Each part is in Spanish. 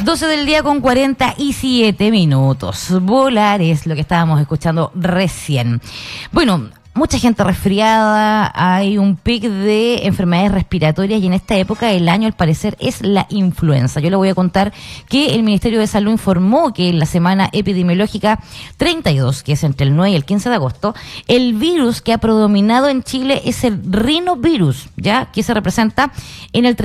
12 del día con 47 minutos. Volar es lo que estábamos escuchando recién. Bueno, mucha gente resfriada, hay un pic de enfermedades respiratorias y en esta época del año al parecer es la influenza. Yo le voy a contar que el Ministerio de Salud informó que en la semana epidemiológica 32, que es entre el 9 y el 15 de agosto, el virus que ha predominado en Chile es el rinovirus, ya que se representa en el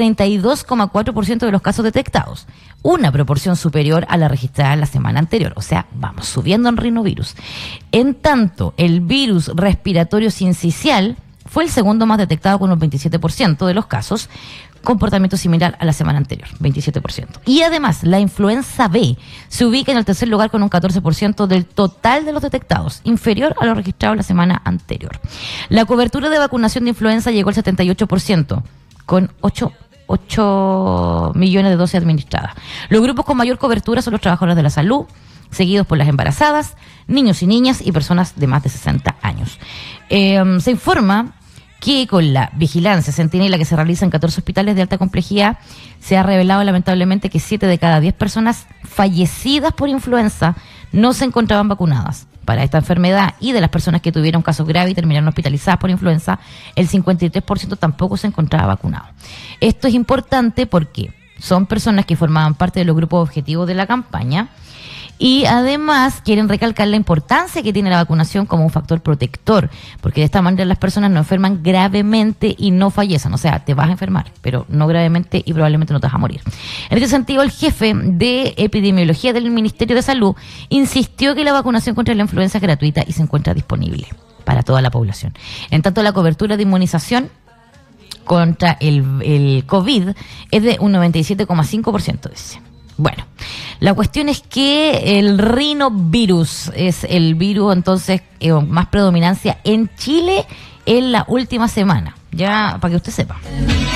32,4% de los casos detectados. Una proporción superior a la registrada en la semana anterior. O sea, vamos subiendo en rinovirus. En tanto, el virus respiratorio sincicial fue el segundo más detectado con un 27% de los casos, comportamiento similar a la semana anterior, 27%. Y además, la influenza B se ubica en el tercer lugar con un 14% del total de los detectados, inferior a lo registrado la semana anterior. La cobertura de vacunación de influenza llegó al 78%, con 8 millones de dosis administradas. Los grupos con mayor cobertura son los trabajadores de la salud, seguidos por las embarazadas, niños y niñas y personas de más de 60 años. Se informa que con la vigilancia centinela que se realiza en 14 hospitales de alta complejidad, se ha revelado lamentablemente que 7 de cada 10 personas fallecidas por influenza no se encontraban vacunadas para esta enfermedad, y de las personas que tuvieron casos graves y terminaron hospitalizadas por influenza, el 53% tampoco se encontraba vacunado. Esto es importante porque son personas que formaban parte de los grupos objetivos de la campaña y además quieren recalcar la importancia que tiene la vacunación como un factor protector, porque de esta manera las personas no enferman gravemente y no fallecen. O sea, te vas a enfermar, pero no gravemente y probablemente no te vas a morir. En este sentido, el jefe de epidemiología del Ministerio de Salud insistió que la vacunación contra la influenza es gratuita y se encuentra disponible para toda la población. En tanto, la cobertura de inmunización contra el COVID es de un 97,5%, dice. Bueno, la cuestión es que el rinovirus es el virus entonces más predominancia en Chile en la última semana, ya para que usted sepa.